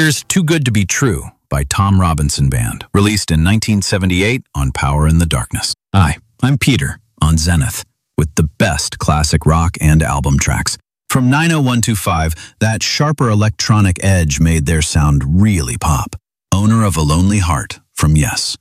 Here's Too Good to Be True by Tom Robinson Band, released in 1978 on Power in the Darkness. Hi, I'm Peter on Zenith with the best classic rock and album tracks. From 90125, that sharper electronic edge made their sound really pop. Owner of a Lonely Heart from Yes.